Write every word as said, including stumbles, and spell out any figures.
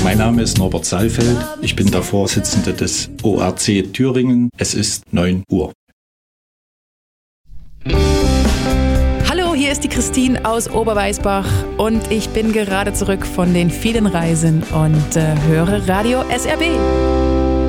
Mein Name ist Norbert Saalfeld. Ich bin der Vorsitzende des O R C Thüringen. Es ist neun Uhr. Hallo, hier ist die Christine aus Oberweisbach und ich bin gerade zurück von den vielen Reisen und äh, höre Radio S R B.